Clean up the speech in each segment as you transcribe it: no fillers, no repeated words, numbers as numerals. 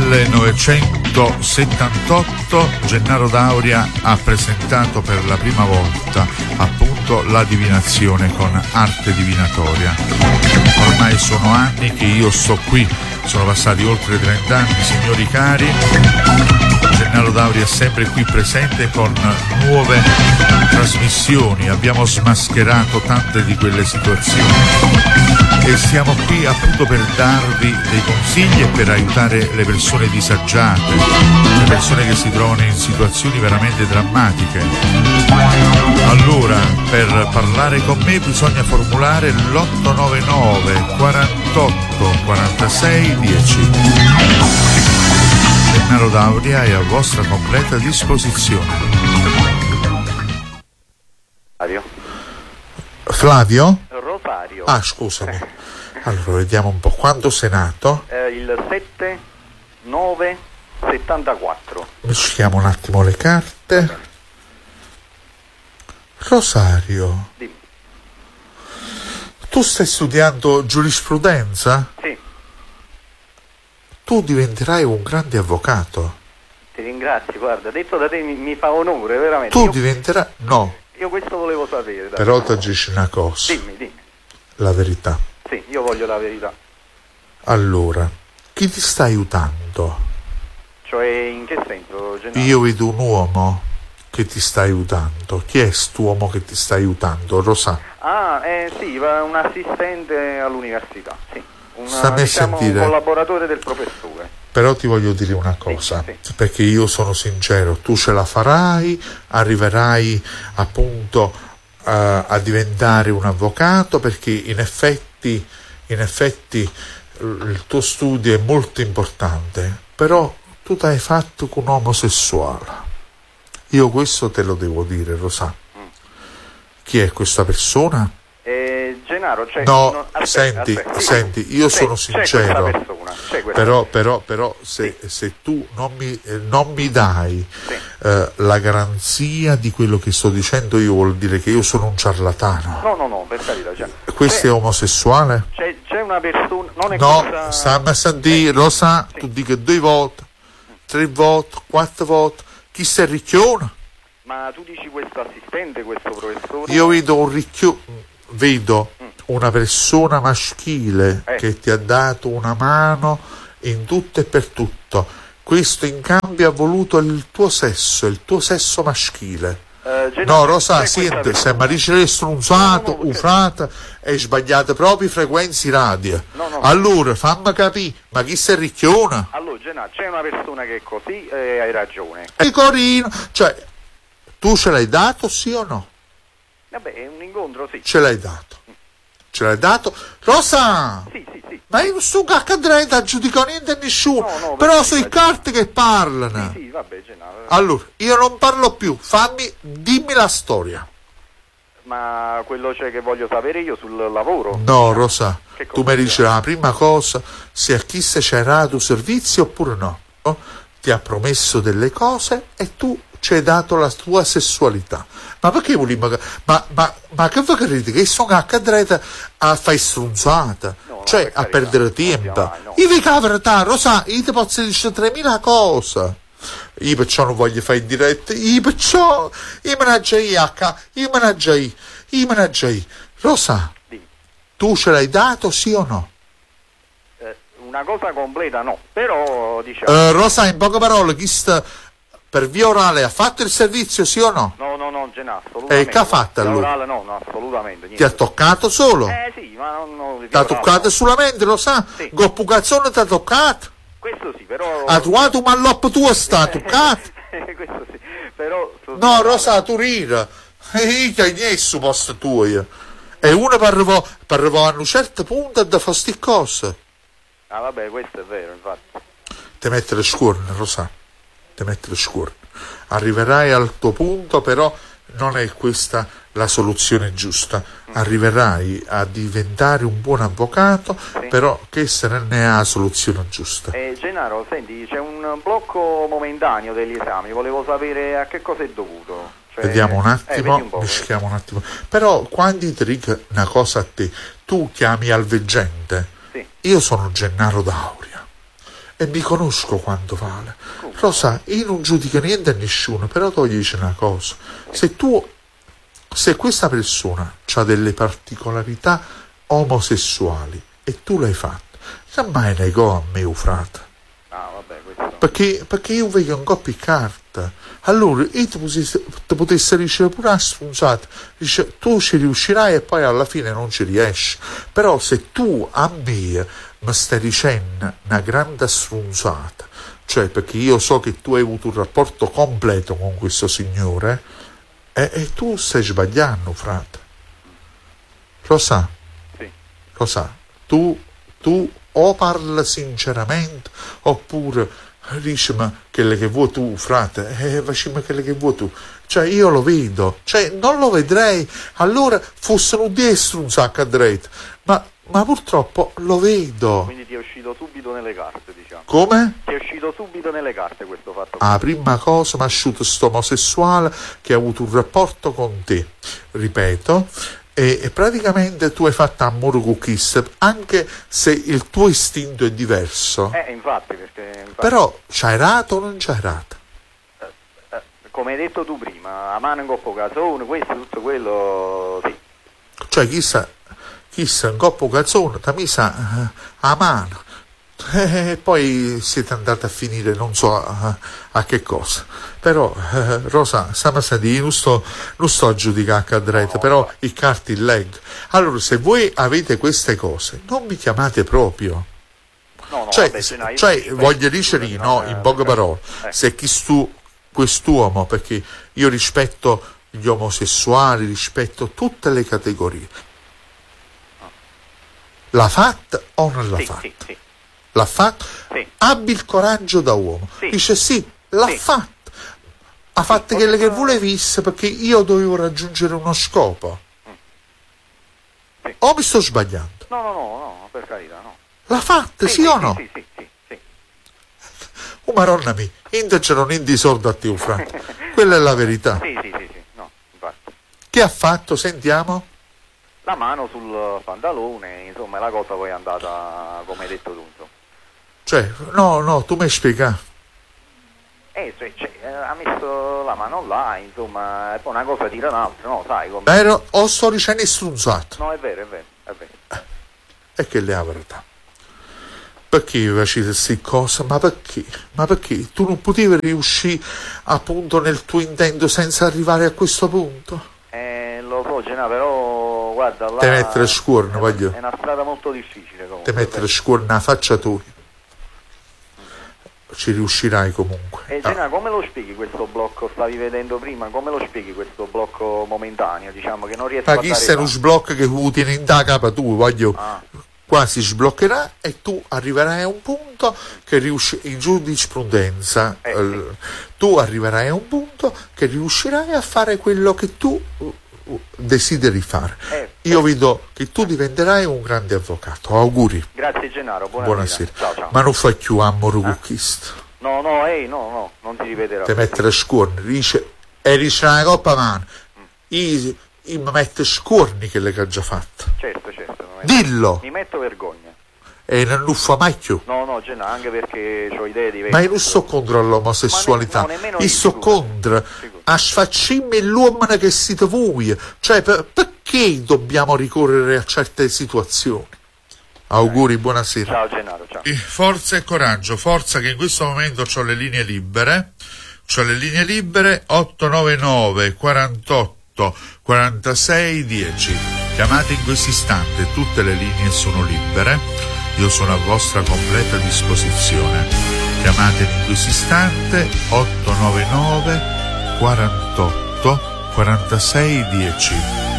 1978 Gennaro D'Auria ha presentato per la prima volta appunto la divinazione con arte divinatoria. Ormai sono anni che io sto qui, sono passati oltre 30 anni, signori cari. Gennaro D'Auria è sempre qui presente con nuove trasmissioni, abbiamo smascherato tante di quelle situazioni e siamo qui appunto per darvi dei consigli e per aiutare le persone disagiate, le persone che si trovano in situazioni veramente drammatiche. Allora, per parlare con me bisogna formulare l'899 48 46 10. Gennaro D'Auria è a vostra completa disposizione. Flavio? Rosario. Ah, scusami. Allora, vediamo un po'. Quando sei nato? Il 7/9/74. Mischiamo un attimo le carte. Rosario. Dimmi. Tu stai studiando giurisprudenza? Sì. Tu diventerai un grande avvocato. Ti ringrazio, guarda, detto da te mi fa onore, veramente. Tu diventerai... No. Io questo volevo sapere. Dai. Però ti dici una cosa. Dimmi. La verità. Sì, io voglio la verità. Allora, chi ti sta aiutando? Cioè, in che senso, Gennaro? Io vedo un uomo che ti sta aiutando. Chi è quest'uomo che ti sta aiutando? Rosa? Ah, sì, un assistente all'università, sì. Stammi a sentire. Un collaboratore del professore. Però ti voglio dire una cosa, sì. Perché io sono sincero, tu ce la farai, arriverai appunto a diventare un avvocato, perché in effetti il tuo studio è molto importante, però tu ti hai fatto con un omosessuale. Io questo te lo devo dire, Rosa. Chi è questa persona? Gennaro, cioè, no, senti, io sono sincero, però se tu non mi dai la garanzia di quello che sto dicendo, io vuol dire che io sono un ciarlatano. No, per carità. Questo è omosessuale? C'è una persona, non è no, cosa... stammi a sentire, lo sa, tu dica 2 volte, 3 volte, 4 volte, chi sei ricchione? Ma tu dici questo assistente, questo professore? Io vedo un ricchione. Vedo una persona maschile che ti ha dato una mano in tutto e per tutto. Questo in cambio ha voluto il tuo sesso maschile. No, Rosa, senti, se mi dice che è strunzato, ufrata, è sbagliata proprio i frequenze radio. Allora, fammi capire, ma chi sei ricchiona? Allora, Gennaro, c'è una persona che è così e hai ragione. È carino, cioè, tu ce l'hai dato, sì o no? Vabbè, è un incontro, sì. Ce l'hai dato? Rosa! Sì. Ma io non sto caccadrete a giudicare niente a nessuno, però sono i carte che parlano. Sì, vabbè, Gennaro. Allora, io non parlo più, dimmi la storia. Ma quello che voglio sapere io sul lavoro? No, Rosa, tu mi dici la prima cosa, se a chi se c'era tu servizio oppure no. Ti ha promesso delle cose e tu ci hai dato la tua sessualità. Ma perché volevi ma che voi credete che sono a cadreta a fare strunzata, cioè a perdere tempo? Io vi caverà, Rosa, io ti posso dire 3.000 cose. Io perciò non voglio fare in diretta, io managgiai. Rosa, tu ce l'hai dato, sì o no? Una cosa completa no, però diciamo... Rosa, in poche parole, chi sta per via orale ha fatto il servizio, sì o no? No, Gennaro, assolutamente. E che ha fatto allora? Orale, no, assolutamente. Niente. Ti ha toccato solo? Sì, ma non ti ha toccato solamente, lo sa? Sì. Goppucazzone ti ha toccato? Questo sì, però... Ha trovato un malloppo tuo, sta toccato? Questo sì, però... No, Rosa, tu rira. Io che niente posto tuo io. E uno per arrivare a un certo punto da fare sti cose. Ah, vabbè, questo è vero, infatti. Ti mettere scorno, Rosa. Ti mettere scorno. Arriverai al tuo punto, però non è questa la soluzione giusta. Arriverai a diventare un buon avvocato, però che se ne è la soluzione giusta. Gennaro, senti, c'è un blocco momentaneo degli esami, volevo sapere a che cosa è dovuto. Vediamo un attimo, mischiamo un attimo. Però quando ti dico una cosa a te, tu chiami al veggente. Sì. Io sono Gennaro D'Auria e mi conosco quanto vale. Lo sai, io non giudico niente a nessuno, però ti dice una cosa: se questa persona ha delle particolarità omosessuali e tu l'hai fatto, non mai negò a me, frate. Vabbè, questo... Perché io vedo un coppia di carta. Allora io ti potessi ricevere pure una sfunzata, dice, tu ci riuscirai e poi alla fine non ci riesci. Però se tu a me mi stai dicendo una grande sfunzata, cioè perché io so che tu hai avuto un rapporto completo con questo signore, e tu stai sbagliando, frate. Lo sa? Sì. Lo sa? Tu o parla sinceramente oppure dici, ma quelle che vuoi tu, frate, facciamo quelle che vuoi tu. Cioè io lo vedo, cioè non lo vedrei, allora fossero 10 un sacco a dritto, ma purtroppo lo vedo. Quindi ti è uscito subito nelle carte, diciamo. Come? Ti è uscito subito nelle carte questo fatto. La prima cosa mi ha asciutto sto omosessuale che ha avuto un rapporto con te, ripeto, e praticamente tu hai fatto amore con Kiss, anche se il tuo istinto è diverso. Infatti. Però c'hai rato o non c'hai rato? Come hai detto tu prima, a mano in coppo casone, questo, tutto quello, sì. Cioè chissà un coppo calzone, ti ha messa a mano. E poi siete andati a finire non so a che cosa. Però Rosa, stiamo a dire, non sto a giudicare a dretto, però i carti leggo. Allora se voi avete queste cose non mi chiamate proprio. No, cioè voglio dire, no, in poche parole, se quest'uomo, perché io rispetto gli omosessuali, rispetto tutte le categorie, l'ha fatta o non l'ha fatta? Sì. L'ha fatto? Sì. Abbi il coraggio da uomo. Sì. Dice sì, l'ha fatto. Ha fatto quelle che volevi perché io dovevo raggiungere uno scopo. Sì. O mi sto sbagliando? No, per carità, no. L'ha fatta, sì o no? Sì. Oh, maronna mia, c'erano niente sordo a te, Franco. Quella è la verità. Sì, no, infatti. Che ha fatto? Sentiamo. La mano sul pantalone, insomma, la cosa poi è andata come hai detto tu, insomma. Cioè, no, tu mi hai spiegato. Ha messo la mano là, insomma, e poi una cosa tira l'altra, no, sai come... Vero? O sto dicendo strunzato? No, è vero. E che le ha verità? Perché facevi queste cose? Ma perché? Tu non potevi riuscire appunto nel tuo intento senza arrivare a questo punto? Lo so, Gena, però guarda là... Te mettere scuorno, voglio. È una strada molto difficile comunque. Te mettere scuorno alla faccia tua. Ci riuscirai comunque. E Gena, come lo spieghi questo blocco? Stavi vedendo prima, come lo spieghi questo blocco momentaneo, diciamo, che non riesco a dare... Ma chi sei uno sblocco che tu tieni in da capa tu, voglio... Quasi sbloccherà e tu arriverai a un punto che in giurisprudenza tu arriverai a un punto che riuscirai a fare quello che tu desideri fare. Io vedo che tu diventerai un grande avvocato. Auguri. Grazie Gennaro, buonasera. Ciao. Ma non fai più amore con questo. No, non ti ripeterò. Te mettere scuorni, dice una coppa mano. Io mi metto scuorni che le ho già fatto. Certo. Dillo! Mi metto vergogna. E non lo fa mai più. No, Gennaro, anche perché ho idee diverse. Ma io non sto contro l'omosessualità, io sto contro a sfaccimmi l'uomo che siete voi. Cioè, perché dobbiamo ricorrere a certe situazioni? Auguri, buonasera. Ciao Gennaro, ciao. Forza e coraggio, forza che in questo momento ho le linee libere. 899 48 46 10. Chiamate in questo istante, tutte le linee sono libere, io sono a vostra completa disposizione. Chiamate in questo istante 899 48 46 10.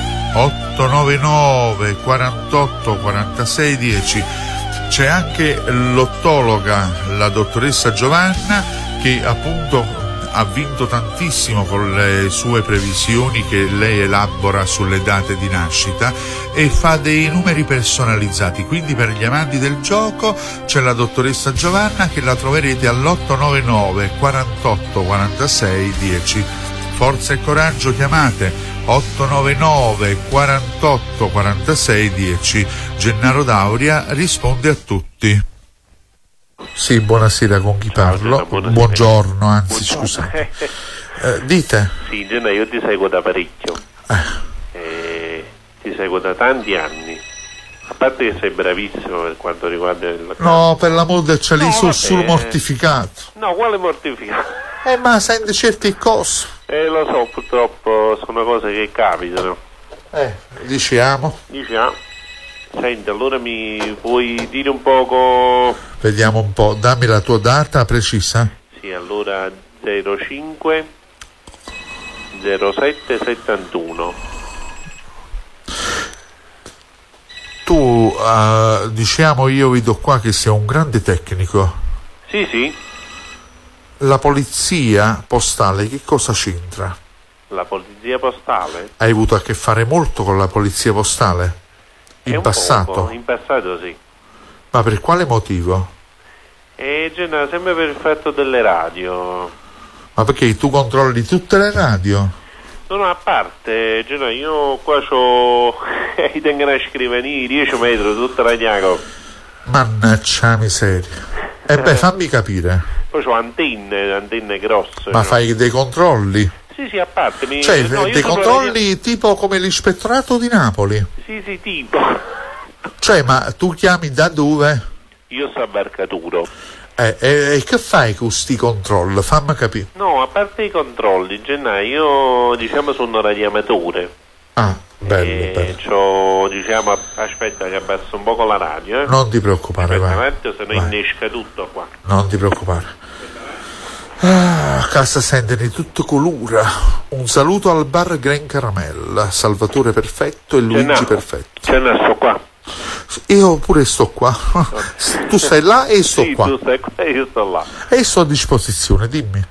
899 48 46 10. C'è anche l'ottologa, la dottoressa Giovanna, che appunto ha vinto tantissimo con le sue previsioni che lei elabora sulle date di nascita e fa dei numeri personalizzati. Quindi per gli amanti del gioco c'è la dottoressa Giovanna, che la troverete all'899 48 46 10. Forza e coraggio, chiamate 899 48 46 10. Gennaro D'Auria risponde a tutti. Sì, buonasera, con chi parlo? Buongiorno, anzi, scusate. Dite? Sì, Gena, io ti seguo da parecchio. Ti seguo da tanti anni. A parte che sei bravissimo per quanto riguarda il... No, per l'amor del cielo, sono solo mortificato. No, quale mortificato? Ma senti certe cose. Lo so, purtroppo sono cose che capitano. Diciamo. Senti, allora mi puoi dire un poco... Vediamo un po', dammi la tua data precisa. Sì, allora 05 07 71. Tu, diciamo, io vedo qua che sei un grande tecnico. Sì. La polizia postale che cosa c'entra? La polizia postale? Hai avuto a che fare molto con la polizia postale? In passato? Poco. In passato sì. Ma per quale motivo? Gena, sempre per effetto delle radio. Ma perché tu controlli tutte le radio? No, a parte, Gena, io qua c'ho tengo una scrivania 10 metri, tutta la gnaco. Mannaggia miseria. Fammi capire. Poi c'ho antenne grosse. Ma fai dei controlli? Sì, a parte. Dei controlli tipo come l'ispettorato di Napoli? Sì, tipo. Ma tu chiami da dove? Io sto a Barcaturo. E che fai con questi controlli? Fammi capire. No, a parte i controlli, Gena, io sono un radioamatore. Ah, bello. C'ho, aspetta che abbasso un poco la radio. Non ti preoccupare, aspetta, vai. Se no innesca tutto qua. Non ti preoccupare. A casa sente di tutto colura. Un saluto al bar Gran Caramella, Salvatore Perfetto e Luigi Perfetto. Gena, sto qua. Io pure sto qua. Tu stai là e sto qua. Tu stai qua e io sto là. E sto a disposizione, dimmi.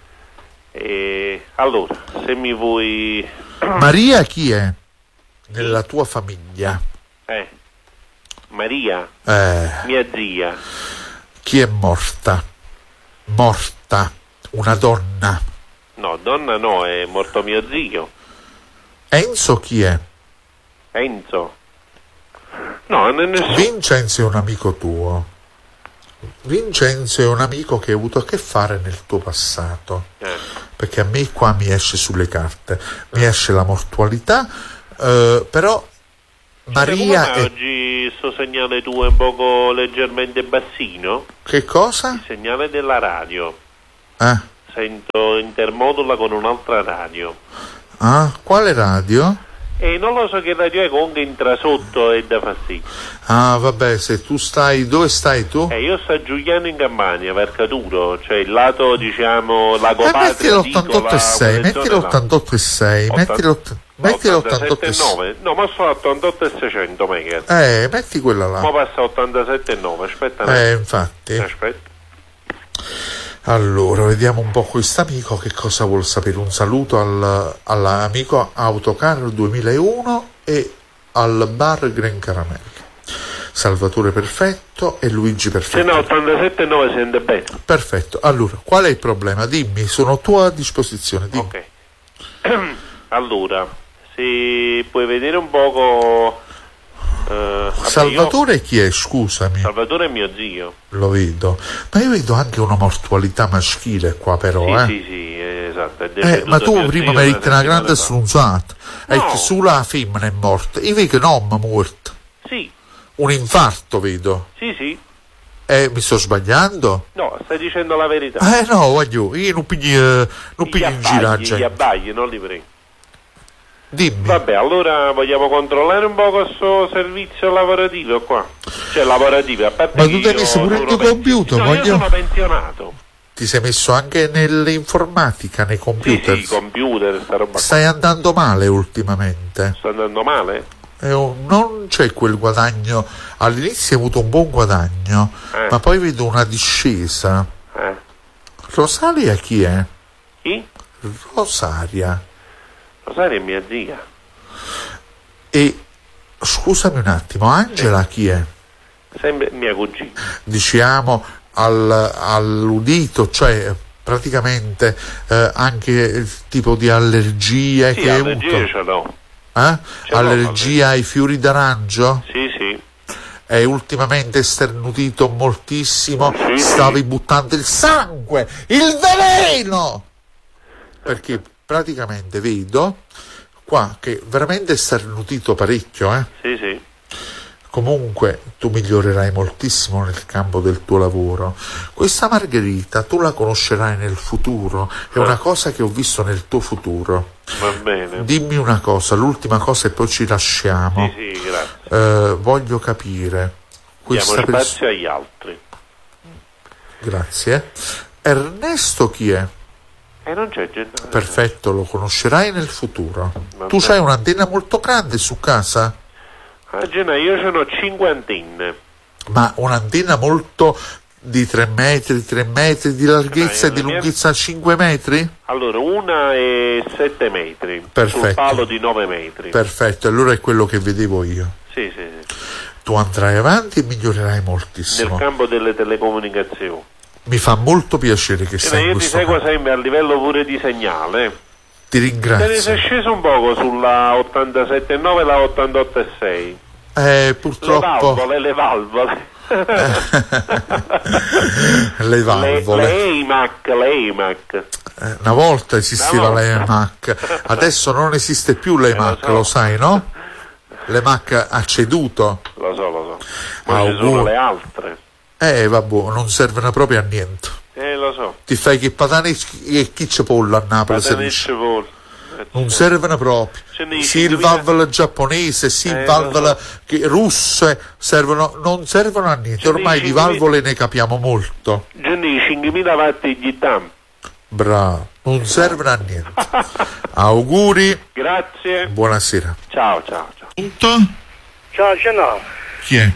Allora, se mi vuoi... Maria chi è? Nella tua famiglia? Maria? Mia zia. Chi è morta? Morta. Una donna. No, donna no, è morto mio zio. Enzo chi è? Enzo? No, non è... Vincenzo è un amico tuo. Vincenzo è un amico che hai avuto a che fare nel tuo passato. Perché a me qua mi esce sulle carte. Mi esce la mortualità, però Maria è... Oggi sto segnale tuo è un poco leggermente bassino. Che cosa? Il segnale della radio. Sento intermodula con un'altra radio. Quale radio? Non lo so che radio è, comunque entra sotto e dà fastidio. Vabbè, se tu stai... Dove stai tu? Io sto a Giuliano in Campania, Vercaturo, cioè il lato, Lago Patria. Metti l'88,6, metti l'88,6, metti l'88,6. No, ma sto a 88,600 MHz. Metti quella là. Ma passa a 87,9, aspetta. Infatti. Aspetta. Allora, vediamo un po' quest'amico che cosa vuol sapere. Un saluto all'amico Autocar 2001 e al bar Gran Caramella. Salvatore Perfetto e Luigi Perfetto. Se no, 87,9 sente bene. Perfetto. Allora, qual è il problema? Dimmi, sono a tua disposizione. Dimmi. Ok. Allora, se puoi vedere un poco... Salvatore chi è? Scusami. Salvatore è mio zio. Lo vedo. Ma io vedo anche una mortualità maschile qua però. Sì, esatto. Ma tu prima mi hai detto una grande strunzata. Hai detto solo la femmina è morta. Io vedo che non è morta. Sì. Un infarto vedo. Sì. Mi sto sbagliando? No, stai dicendo la verità. No, voglio. Io non piglio in giro. Gli abbagli, non li prego. Dimmi. Vabbè, allora vogliamo controllare un po' questo servizio lavorativo qua. Cioè lavorativo, a parte. Ma tu ti hai messo pure il tuo computer? No, io sono pensionato. Ti sei messo anche nell'informatica, nei computer? Sì, computer, sta roba. Stai andando male ultimamente? Sto andando male? Non c'è quel guadagno. All'inizio hai avuto un buon guadagno, ma poi vedo una discesa. Rosaria chi è? Chi? Rosaria è mia zia. E scusami un attimo, Angela chi è? Sempre mia cugina. Diciamo all'udito, cioè praticamente anche il tipo di allergie che hai avuto. Ce l'ho. Allergia ai fiori d'arancio? Sì. È ultimamente sternutito moltissimo, stavi buttando il sangue, il veleno! Perché praticamente vedo qua che veramente è sternutito parecchio, Sì. Comunque tu migliorerai moltissimo nel campo del tuo lavoro. Questa Margherita tu la conoscerai nel futuro, è una cosa che ho visto nel tuo futuro. Va bene. Dimmi una cosa, l'ultima cosa e poi ci lasciamo. Sì, grazie. Voglio capire. Diamo spazio agli altri. Grazie. Ernesto chi è? Non c'è Gennaro. Perfetto, lo conoscerai nel futuro. Va Tu bene. c'hai un'antenna molto grande su casa? Gennaro, io ce n'ho 5 antenne. Ma un'antenna molto di 3 metri di larghezza e di lunghezza 5 metri? Allora, una è 7 metri. Perfetto. Sul palo di 9 metri. Perfetto, allora è quello che vedevo io. Sì. Tu andrai avanti e migliorerai moltissimo. Nel campo delle telecomunicazioni. Mi fa molto piacere che sei in Io ti questo seguo campo. sempre a livello pure di segnale. Ti Te ne ringrazio. sei sceso un poco sulla 87,9 e la 88,6. Purtroppo Le valvole. le valvole. Le EIMAC. Una volta esisteva Una volta. l'EMAC, adesso non esiste più l'EMAC, lo sai, no? L'EMAC ha ceduto. Lo so. Ma ci sono Auguri. le altre. Vabbè, non servono proprio a niente. Lo so. Ti fai che patane e chi c'è pollo a Napoli si dice. Non servono proprio. Sì, il valvole giapponese, sì, il valvole russe non servono a niente. Ormai di valvole ne capiamo molto. Gianni, 5.000 watt di TAM. Bravo, non servono a niente. Auguri, Grazie. buonasera. Ciao. Punto? Ciao, Gennaro. Chi è?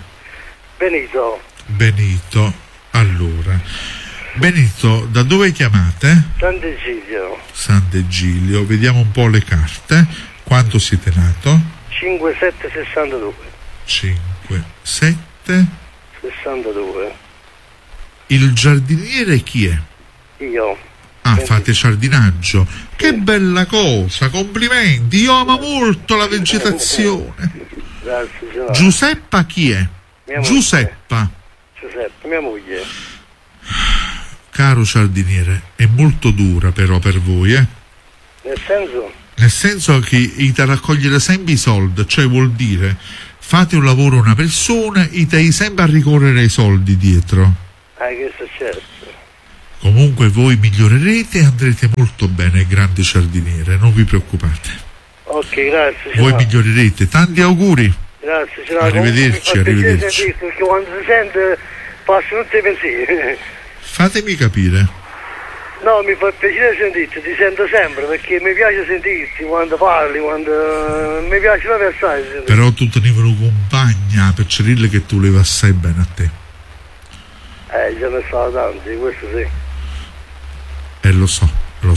Benito, allora. Benito, da dove chiamate? Sant'Egidio, Sant'Egidio, vediamo un po' le carte. Quanto siete nato? 5762. 5, 7. 62. Il giardiniere chi è? Io. Fate giardinaggio. Che bella cosa, complimenti. Io amo molto la vegetazione. Grazie, Gennaro. Giuseppa chi è? Mia moglie. Giuseppa. Giuseppe, mia moglie. Caro giardiniere, è molto dura però per voi, Nel senso? Nel senso che ite raccogliere sempre i soldi, cioè vuol dire fate un lavoro a una persona e te sempre a ricorrere ai soldi dietro. Che è successo? Comunque voi migliorerete e andrete molto bene, grande giardiniere, non vi preoccupate. Ok, grazie. Voi Gennaro. migliorerete, tanti auguri. Grazie, Gennaro. Arrivederci, Comunque, mi fa piacere arrivederci. sentirti, perché quando si sente passano tutti i pensieri. Fatemi capire. No, mi fa piacere sentirti, ti sento sempre perché mi piace sentirti quando parli, mi piace proprio assai sentirti. Però tu tenevi una compagna per dire che tu levi assai bene a te. Già ne stava tanti, questo sì. Lo so.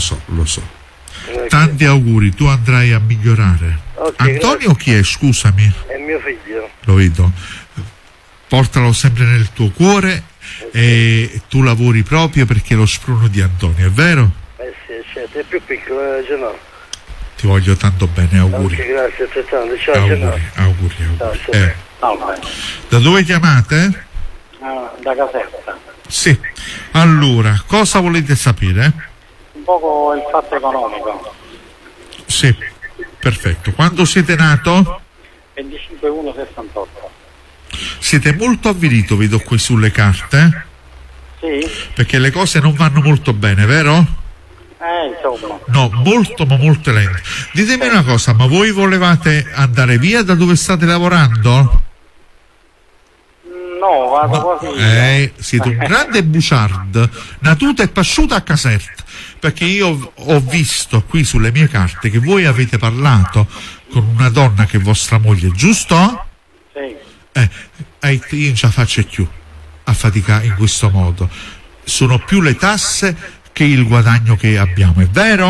Tanti auguri, tu andrai a migliorare. Ok, Antonio chi è? Scusami, È mio figlio. lo vedo. Portalo sempre nel tuo cuore e tu lavori proprio perché è lo spruno di Antonio, è vero? Sì, certo, è più piccolo, Gennaro. Ti voglio tanto bene, auguri. Ok, grazie altrettanto. Ciao, Gennaro. Auguri. Ciao. Da dove chiamate? Da Caserta. Sì. Allora, cosa volete sapere? Un poco il fatto economico. Sì, perfetto. Quando siete nato? 25/1/68. Siete molto avvilito, vedo qui sulle carte, Sì? perché le cose non vanno molto bene, vero? Insomma. No, molto ma molto lento. Ditemi una cosa, ma voi volevate andare via da dove state lavorando? No, vado quasi. Siete un grande buciard, natuto e pasciuto a Caserta, perché io ho visto qui sulle mie carte che voi avete parlato con una donna che è vostra moglie, giusto? Sì. Io non ce la faccio più a faticare in questo modo. Sono più le tasse che il guadagno che abbiamo, è vero?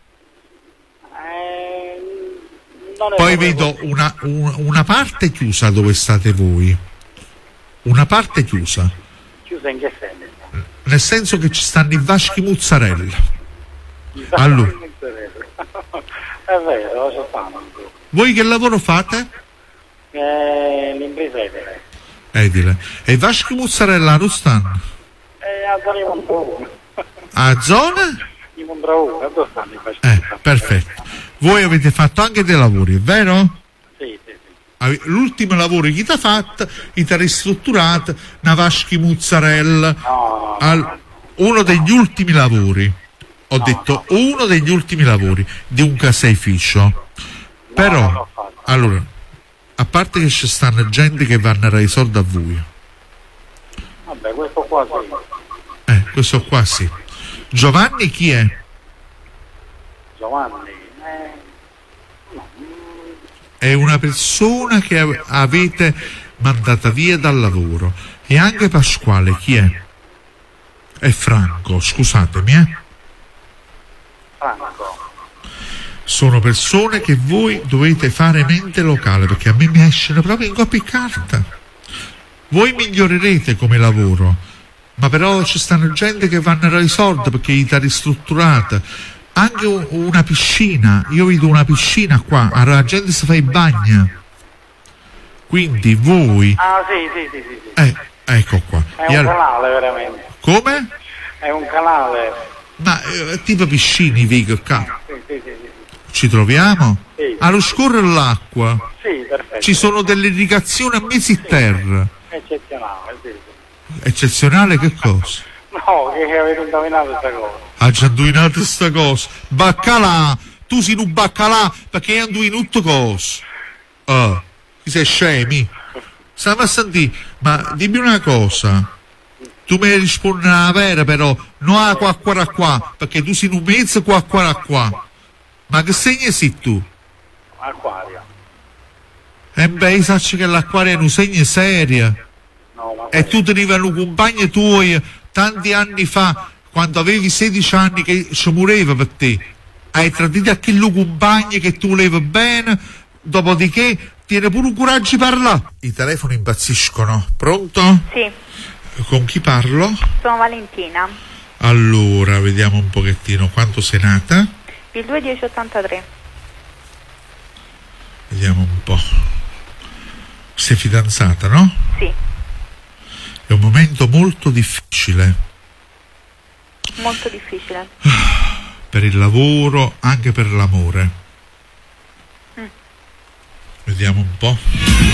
Non è Poi proprio vedo una parte chiusa dove state voi. Una parte chiusa. chiusa in che senso? Nel senso che ci stanno i vaschi mozzarella. Allora, È vero, lo so tanto. voi che lavoro fate? L'impresa è vera. Edile. E Vasco Muzzarella non stanno? A zona di Mondraone. A zona? Di Mondraone, dove stanno i Vasco? Perfetto. Voi avete fatto anche dei lavori, è vero? Sì. L'ultimo lavoro che ti ha fatto, ti ha ristrutturato una Vaschi Muzzarella. No. Uno degli ultimi lavori. Ho detto uno degli ultimi lavori di un caseificio. Però, non l'ho fatto. allora, a parte che ci stanno gente che vanno a dare i soldi a voi. Vabbè, questo qua sì. Questo qua sì. Giovanni chi è? Giovanni. È una persona che avete mandata via dal lavoro. E anche Pasquale chi è? È Franco, scusatemi, Franco. Sono persone che voi dovete fare mente locale, perché a me mi escono proprio in copia e carta. Voi migliorerete come lavoro, ma però ci stanno gente che vanno a dare i soldi perché gli ha ristrutturata. Anche una piscina, io vedo una piscina qua, la gente si fa i bagni. Quindi voi... Ah, sì. Ecco qua. È un canale, veramente. Come? È un canale. Ma tipo piscini, Vigo, qua. Sì. Ci troviamo? Sì. Allo scorrere l'acqua. Sì, perfetto. Ci sono delle irrigazioni a mesi terra. Eccezionale, sì. Eccezionale che cosa? No, che avete indovinato questa cosa. Ha già indovinato sta cosa. Baccalà, tu sei un baccalà perché hai indovinato tutto cosa. Ti sei scemi? Stiamo a sentire, ma dimmi una cosa. Tu mi rispondi la vera però, non a qua, perché tu sei un mezzo qua. Ma che segno sei tu? Acquario. Beh, sai che l'acquario è un segno serio. No, ma E tu tenevano un compagno tuoi tanti anni fa, quando avevi 16 anni, che ci moreva per te. Hai tradito a quel compagno che tu volevi bene, dopodiché tieni pure un coraggio di parlare. I telefoni impazziscono. Pronto? Sì, Con chi parlo? sono Valentina. Allora, vediamo un pochettino quanto sei nata. Il 2/10/83. Vediamo un po'. Sei fidanzata, no? Sì, È un momento molto difficile molto difficile. per il lavoro, anche per l'amore. Vediamo un po'.